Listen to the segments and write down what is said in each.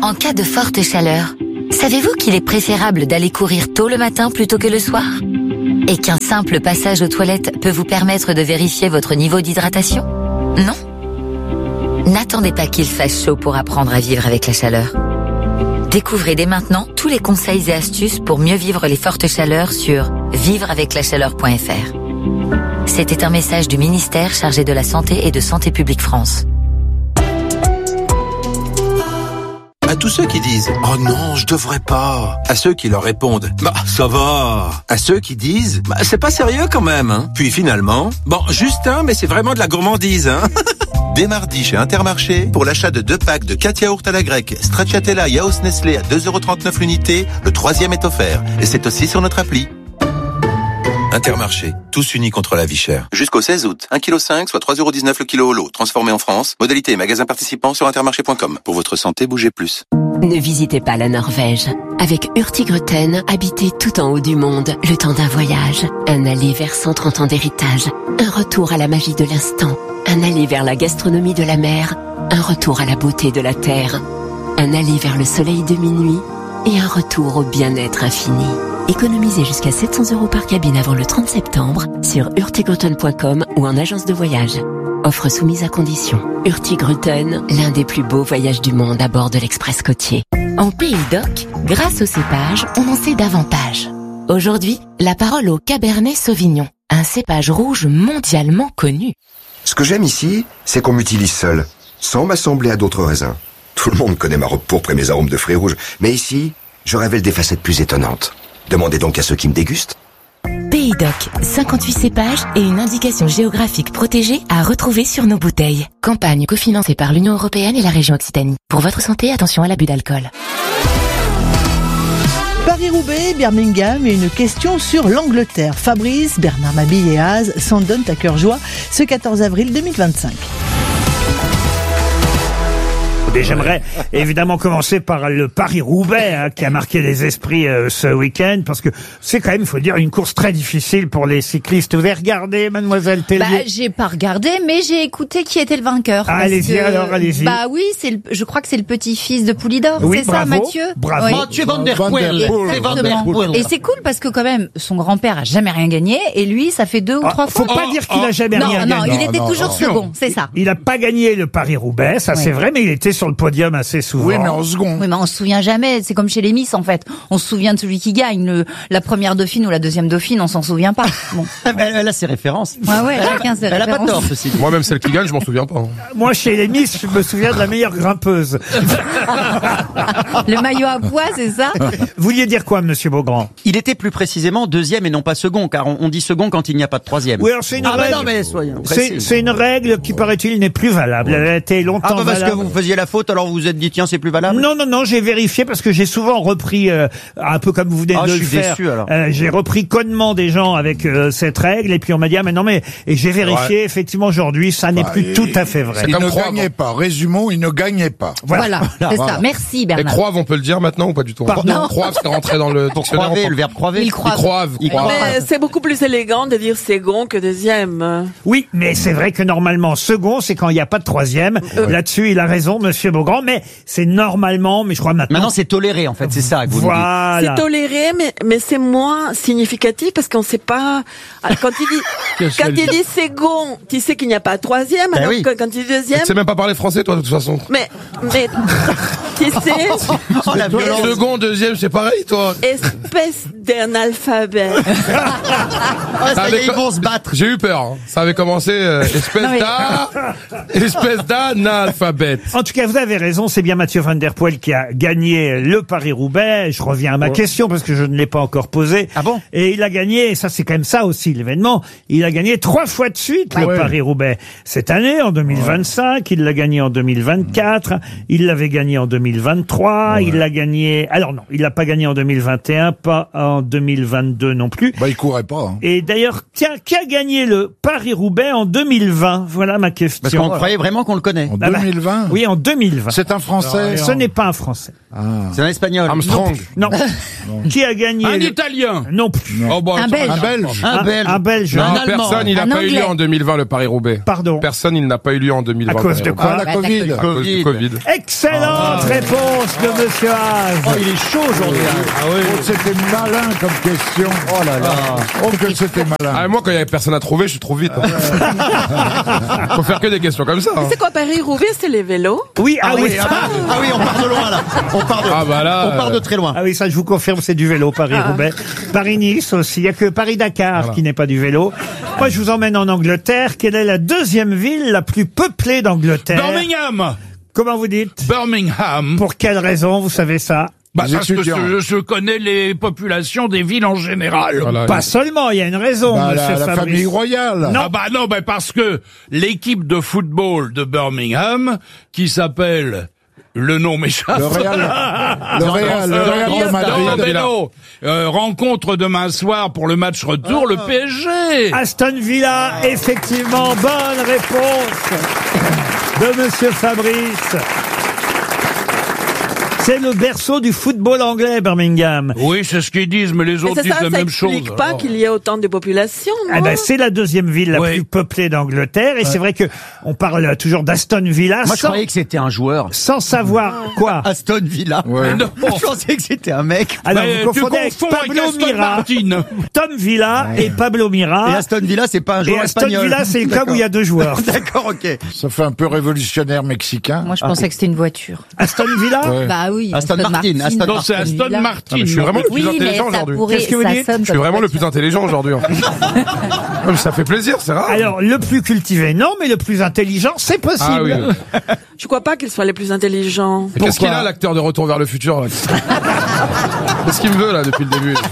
En cas de forte chaleur, savez-vous qu'il est préférable d'aller courir tôt le matin plutôt que le soir ? Et qu'un simple passage aux toilettes peut vous permettre de vérifier votre niveau d'hydratation ? Non ? N'attendez pas qu'il fasse chaud pour apprendre à vivre avec la chaleur. Découvrez dès maintenant tous les conseils et astuces pour mieux vivre les fortes chaleurs sur vivreaveclachaleur.fr. C'était un message du ministère chargé de la Santé et de Santé publique France. À tous ceux qui disent « Oh non, je devrais pas », à ceux qui leur répondent « Bah, ça va », à ceux qui disent « Bah, c'est pas sérieux quand même, hein ». Puis finalement, bon, juste un, mais c'est vraiment de la gourmandise, hein. Dès mardi chez Intermarché, pour l'achat de 2 packs de 4 yaourts à la grecque, Stracciatella Yaourt Nestlé à 2,39€ l'unité, le 3e est offert. Et c'est aussi sur notre appli. Intermarché, tous unis contre la vie chère. Jusqu'au 16 août, 1,5 kg, soit 3,19€ le kilo au lot, transformé en France. Modalité et magasin participants sur intermarché.com. Pour votre santé, bougez plus. Ne visitez pas la Norvège. Avec Hurtigruten, habitez tout en haut du monde, le temps d'un voyage. Un aller vers 130 ans d'héritage. Un retour à la magie de l'instant. Un aller vers la gastronomie de la mer. Un retour à la beauté de la terre. Un aller vers le soleil de minuit. Et un retour au bien-être infini. Économisez jusqu'à 700€ par cabine avant le 30 septembre sur hurtigruten.com ou en agence de voyage. Offre soumise à condition. Hurtigruten, l'un des plus beaux voyages du monde à bord de l'Express côtier. En Pays d'Oc, grâce au cépage, on en sait davantage. Aujourd'hui, la parole au Cabernet Sauvignon, un cépage rouge mondialement connu. Ce que j'aime ici, c'est qu'on m'utilise seul, sans m'assembler à d'autres raisins. Tout le monde connaît ma robe pourpre et mes arômes de fruits rouges, mais ici, je révèle des facettes plus étonnantes. Demandez donc à ceux qui me dégustent. Pays d'Oc, 58 cépages et une indication géographique protégée à retrouver sur nos bouteilles. Campagne cofinancée par l'Union européenne et la région Occitanie. Pour votre santé, attention à l'abus d'alcool. Paris-Roubaix, Birmingham et une question sur l'Angleterre. Fabrice, Bernard Mabille et Az s'en donnent à cœur joie ce 14 avril 2025. Et j'aimerais évidemment commencer par le Paris-Roubaix qui a marqué les esprits ce week-end, parce que c'est quand même, il faut dire, une course très difficile pour les cyclistes. Vous avez regardé, mademoiselle Tellier? J'ai pas regardé, mais j'ai écouté qui était le vainqueur. Allez-y, alors, allez-y. Oui, je crois que c'est le petit-fils de Poulidor, oui, c'est bravo, ça, Mathieu? Bravo. Oui. Mathieu Van Der Poel. Et c'est cool parce que quand même, son grand-père a jamais rien gagné, et lui, ça fait 2 ou 3 fois. Faut pas dire qu'il a jamais rien gagné. Non, il était toujours second, c'est ça. Il a pas gagné le Paris-Roubaix, ça c'est vrai, mais il était sur le podium assez souvent. Oui, mais en second. Oui, mais on se souvient jamais. C'est comme chez les Miss, en fait. On se souvient de celui qui gagne. La première dauphine ou la deuxième dauphine, on s'en souvient pas. Bon. Elle a ses références. Ouais, chacun ses références. Elle a pas tort, ceci dit. Moi-même, celle qui gagne, je m'en souviens pas. Moi, chez les Miss, je me souviens de la meilleure grimpeuse. Le maillot à pois, c'est ça? Vous vouliez dire quoi, monsieur Beaugrand? Il était plus précisément deuxième et non pas second, car on dit second quand il n'y a pas de troisième. Oui, alors c'est une règle. non, mais soyons précis. C'est une règle qui, paraît-il, n'est plus valable. Elle a été longtemps parce valable. que vous faisiez la faute, alors vous vous êtes dit, tiens, c'est plus valable? Non, j'ai vérifié parce que j'ai souvent repris, un peu comme vous venez de le faire. Déçu, alors. J'ai repris connement des gens avec cette règle, et puis on m'a dit, et j'ai vérifié, effectivement, aujourd'hui, ça n'est plus tout à fait vrai. C'est comme Il ne gagnait pas. Résumons, il ne gagnait pas. Voilà, c'est ça. Merci, Et Bernard. croave, on peut le dire maintenant ou pas du tout? Pardon. Croave, c'est rentré dans le dictionnaire. Croiver, le verbe croiver. Il croit. Croave. Mais c'est beaucoup plus élégant de dire second que deuxième. Oui, mais c'est vrai que normalement, second, c'est quand il n'y a pas de troisième. Là-dessus, il a raison, monsieur Beaugrand, mais c'est normalement, mais je crois maintenant. Maintenant, c'est toléré, en fait, c'est ça que vous nous dites. Voilà. C'est toléré, mais c'est moins significatif parce qu'on sait pas. Quand il dit second, tu sais qu'il n'y a pas de troisième, alors que quand il dit deuxième. Tu sais même pas parler français, toi, de toute façon. Mais tu sais. La violence. Second, deuxième, c'est pareil, toi. Espèce d'analphabète. Ça y est, ils vont se battre. J'ai eu peur. Hein. Ça avait commencé espèce d'analphabète. En tout cas, vous avez raison, c'est bien Mathieu Van Der Poel qui a gagné le Paris-Roubaix. Je reviens à ma question parce que je ne l'ai pas encore posée. Ah bon? Et il a gagné, et ça c'est quand même ça aussi l'événement, il a gagné 3 fois de suite le Paris-Roubaix. Cette année, en 2025, il l'a gagné en 2024, il l'avait gagné en 2023, il l'a gagné... Alors non, il l'a pas gagné en 2021, pas en 2022 non plus. Il courait pas. Hein. Et d'ailleurs, tiens, qui a gagné le Paris-Roubaix en 2020? Voilà ma question. Parce qu'on croyait vraiment qu'on le connaît. En 2020? Oui, en 2020. C'est un Français? Ce n'est pas un Français. C'est un Espagnol. Armstrong. Non. Qui a gagné? Un Italien. Non plus. Oh, bon, Un Belge. Un Belge. Un Belge. Non, Un Allemand. personne, il n'a Un pas eu lieu Anglais. en 2020 le Paris-Roubaix. Pardon. Personne, il n'a pas eu lieu en 2020. À cause de quoi? La Covid. À cause du Covid. Excellente réponse réponse de Monsieur Haas. Oh, il est chaud aujourd'hui. Ah oui. Oh, c'était malin comme question. Oh là là. Oh, que c'était malin. Ah, moi, quand il y avait personne à trouver, je suis trop vite. Faut faire que des questions comme ça. C'est quoi Paris-Roubaix, c'est les vélos? Oui, Ah oui, on part de loin là. On part de très loin. Ah oui, ça je vous confirme, c'est du vélo, Paris-Roubaix. Paris-Nice aussi, il n'y a que Paris-Dakar qui n'est pas du vélo. Moi je vous emmène en Angleterre. Quelle est la deuxième ville la plus peuplée d'Angleterre? Birmingham. Comment vous dites? Birmingham. Pour quelle raison, vous savez ça? Parce que je connais les populations des villes en général. Voilà. Pas seulement, il y a une raison, monsieur la Fabrice. famille royale. Non. Non, parce que l'équipe de football de Birmingham, qui s'appelle... Le nom m'échappe. Le Real de Madrid. Rencontre demain soir pour le match retour, le PSG. Aston Villa, effectivement, bonne réponse de monsieur Fabrice. C'est le berceau du football anglais, Birmingham. Oui, c'est ce qu'ils disent, mais les autres disent la même chose. Ça explique pas qu'il y ait autant de population, non? Eh ben, c'est la deuxième ville la plus peuplée d'Angleterre, et c'est vrai que on parle toujours d'Aston Villa. Moi, je croyais que c'était un joueur. Sans savoir quoi. Aston Villa. Ouais. Non, je pensais que c'était un mec. Alors, Mais vous tu confondez avec confonds avec Pablo Aston Mira. Martin. Tom Villa et Pablo Mira. Et Aston Villa, c'est pas un Et joueur Aston espagnol. Villa, c'est le club où il y a deux joueurs. D'accord, ok. Ça fait un peu révolutionnaire mexicain. Moi, je pensais que c'était une voiture. Aston Villa? Ouais. Bah oui. Aston Martin. Non, c'est Aston Villa. Martin. Je suis vraiment le plus Oui, mais intelligent ça aujourd'hui. pourrait, Qu'est-ce que vous ça dites? sonne Je suis comme vraiment le voiture. plus intelligent aujourd'hui. Ça fait plaisir, c'est rare. Alors, le plus cultivé, non, mais le plus intelligent, c'est possible. Ah oui. Je crois pas qu'ils soient les plus intelligents. Et qu'est-ce qu'il a, l'acteur de Retour vers le futur, là? Qu'est-ce qu'il me veut, là, depuis le début?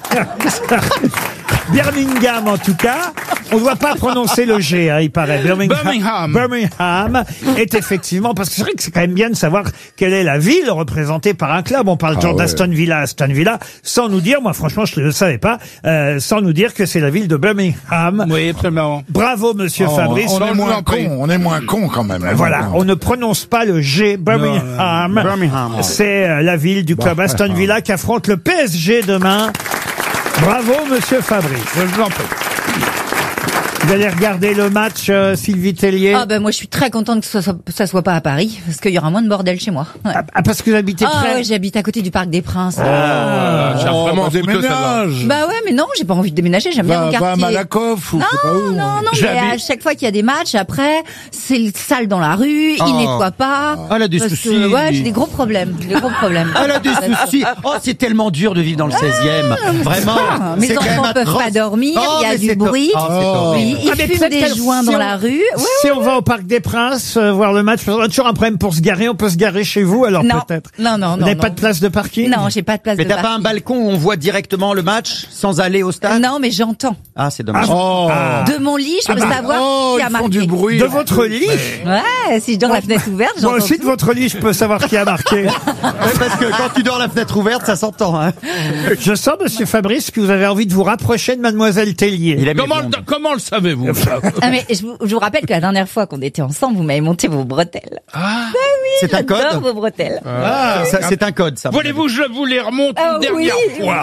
Birmingham, en tout cas. On ne doit pas prononcer le G, hein, il paraît. Birmingham est effectivement, parce que c'est vrai que c'est quand même bien de savoir quelle est la ville représentée par un club. On parle toujours d'Aston Villa, sans nous dire, moi franchement je ne le savais pas, sans nous dire que c'est la ville de Birmingham. Oui, absolument. Bravo monsieur Fabrice. On est moins con quand même. Voilà, on ne prononce pas le G. Birmingham. C'est la ville du club Aston Villa qui affronte le PSG demain. Bravo monsieur Fabrice. Je vous en prie. Vous allez regarder le match, Sylvie Tellier? Ah ben moi je suis très contente que ça soit pas à Paris, parce qu'il y aura moins de bordel chez moi. Ouais. Ah, parce que vous habitez près? Ouais, j'habite à côté du Parc des Princes. J'ai vraiment un déménage. Bah ouais, mais non, j'ai pas envie de déménager, j'aime bien mon quartier. Va à Malakoff ou je sais pas où. Non, mais à chaque fois qu'il y a des matchs, après, c'est sale dans la rue, ils nettoient pas. Elle a des parce soucis. que, ouais, j'ai des gros problèmes. Elle a des soucis. Oh, c'est tellement dur de vivre dans le 16e. Vraiment. Mes C'est quand même enfants peuvent atroce. pas dormir, Oh, il y a mais du c'est bruit. horrible. Ils mais fument peut-être des que joints si dans on- la rue. Ouais, Si on va au Parc des Princes voir le match, on a toujours un problème pour se garer. On peut se garer chez vous, alors Non. peut-être. Non, Vous n'avez pas de place de parking? Non, j'ai pas de place Mais de t'as pas un parking. balcon où on voit directement le match sans aller au stade? Non, mais j'entends. Ah, c'est dommage. De mon lit, je peux savoir qui a ils font marqué. du bruit. De votre lit? Ouais, si je dors la fenêtre ouverte, Moi j'entends aussi, de tout. votre lit, je peux savoir qui a marqué. Ouais, parce que quand tu dors la fenêtre ouverte, ça s'entend, hein. Je sens, monsieur Fabrice, que vous avez envie de vous rapprocher de mademoiselle Tellier. Il aime les Comment, blondes. comment le savez-vous? Ah, mais je vous rappelle que la dernière fois qu'on était ensemble, vous m'avez monté vos bretelles. C'est un J'adore code? vos bretelles. Ah, c'est un code, ça. Voulez-vous que je vous les remonte une dernière fois?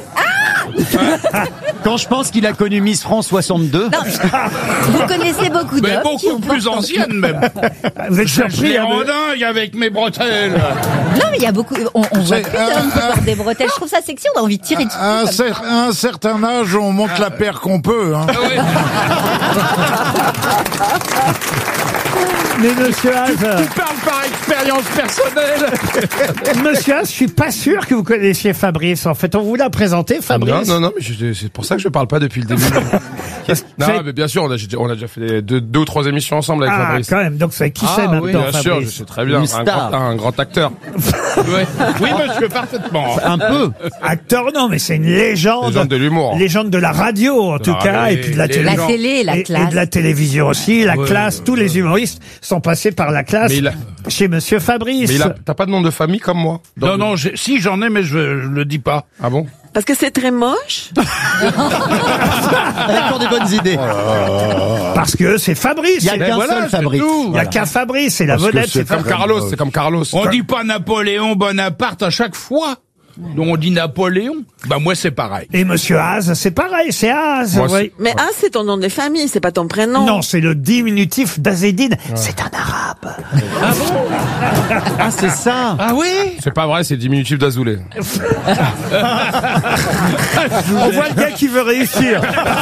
Quand je pense qu'il a connu Miss France 62. Non, vous connaissez beaucoup Mais d'hommes qui beaucoup ont plus porté- ancienne, même. Vous êtes Je surpris, les hein, rends de- dingues avec mes bretelles. Non, mais il y a beaucoup. On voit plus d'hommes qui portent des bretelles. Je trouve ça sexy. On a envie de tirer dessus. À un certain âge, on monte la paire qu'on peut. Hein. Ouais. Mais monsieur Haas, Tu parles par expérience personnelle. monsieur Haas, je suis pas sûr que vous connaissiez Fabrice. En fait, on vous l'a présenté, Fabrice. Non, mais c'est pour ça que je parle pas depuis le début. Non, mais bien sûr, on a déjà fait deux ou trois émissions ensemble avec Ah, Fabrice. quand même. Donc, c'est qui c'est Ah maintenant, oui, bien sûr, je Fabrice? sais très bien. Une star. Un grand acteur. Oui, monsieur, parfaitement. Un peu. Acteur, non, mais c'est une légende. Légende de l'humour. Légende de la radio, en tout la cas, radio, et puis de la les télé. La télé, la et classe. de la télévision aussi, la Ouais, classe. Tous les humoristes sont passés par la classe Mais il a- chez monsieur Fabrice. Mais t'as pas de nom de famille comme moi? Non, si j'en ai, mais je le dis pas. Ah bon? Parce que c'est très moche. Elle a toujours des bonnes idées. Parce que c'est Fabrice. Il y a C'est- qu'un voilà, seul c'est Fabrice. tout. il y a qu'un Fabrice, c'est la Parce que vedette, c'est c'est Comme Fabrice. Carlos, c'est comme Carlos. On dit pas Napoléon Bonaparte à chaque fois. Donc on dit Napoléon. Bah moi c'est pareil. Et monsieur Haas, c'est pareil, c'est Haas. Moi, oui. Mais c'est ton nom de famille, c'est pas ton prénom. Non, c'est le diminutif d'Azedine. C'est un arabe. Ah, c'est ça. Ah oui? C'est pas vrai, c'est diminutif d'Azoulay. On voit le gars qui veut réussir.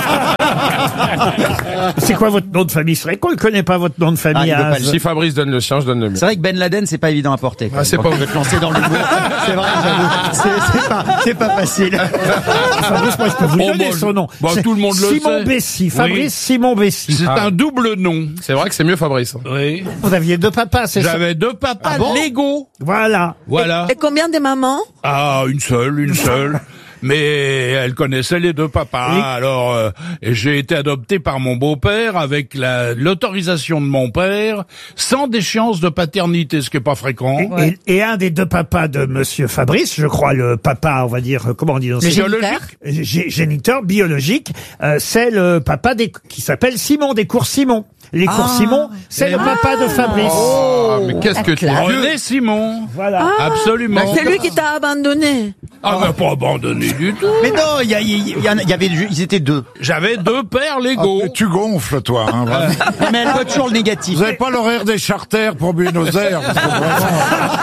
C'est quoi votre nom de famille? C'est vrai qu'on ne connaît pas votre nom de famille. Ah, Si Fabrice donne le sien, je donne le mien. C'est vrai que Ben Laden, c'est pas évident à porter. Ah, c'est pas je vais te lancer dans le l'humour. C'est vrai, j'avoue. C'est pas facile. Fabrice, moi, je peux vous donner son nom. Tout le monde le sait. Simon Bessy. Fabrice Oui. Simon Bessy. C'est un double nom. C'est vrai que c'est mieux Fabrice. Oui. Vous aviez deux papas, c'est ça? J'avais deux papas légaux. Voilà. Voilà. Et combien de mamans? Ah, une seule. Mais elle connaissait les deux papas. Oui. Alors, j'ai été adopté par mon beau-père avec l'autorisation de mon père, sans déchéance de paternité, ce qui est pas fréquent. Et un des deux papas de Monsieur Fabrice, je crois le papa, on va dire, comment on dit, géniteur biologique, c'est le papa qui s'appelle Simon, des cours Simon. Les cours Simon, c'est le papa de Fabrice. Oh, mais qu'est-ce que tu René Simon. Voilà. Absolument. C'est lui qui t'a abandonné. Ah, mais pas abandonné du tout. Mais non, ils étaient deux. J'avais deux pères légaux. Tu gonfles, toi. Hein, vraiment. Mais elle voit toujours le négatif. Vous avez pas l'horaire des charters pour Buenos Aires parce que vraiment...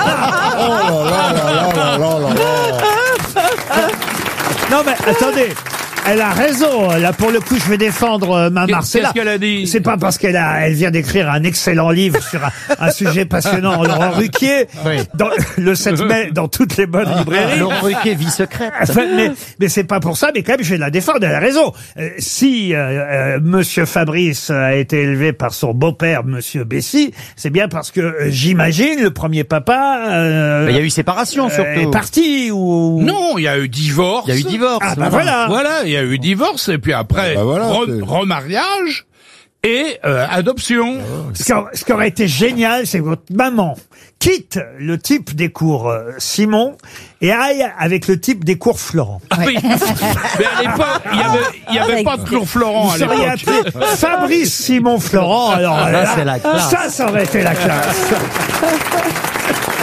Oh là là là là là là. Non mais attendez. Elle a raison. Là, pour le coup, je vais défendre ma Marcella. Qu'est-ce qu'elle a dit? C'est pas parce elle vient d'écrire un excellent livre sur un sujet passionnant, Laurent Ruquier, le 7 mai, dans toutes les bonnes librairies. Laurent Ruquier, vie secrète. Mais c'est pas pour ça, mais quand même, je vais la défendre. Elle a raison. Si Monsieur Fabrice a été élevé par son beau-père, Monsieur Bessy, c'est bien parce que j'imagine le premier papa. Il y a eu séparation surtout. Est parti ou non, il y a eu divorce. Il y a eu divorce. Ah bah voilà. Voilà, il y a eu divorce et puis après remariage et adoption. Ce qui aurait été génial, c'est que votre maman quitte le type des cours Simon et aille avec le type des cours Florent. Ah oui. Mais à l'époque, il y avait pas de cours Florent Vous à seriez l'époque. appelé Fabrice Simon Florent. Alors là, c'est la classe. ça aurait été la classe.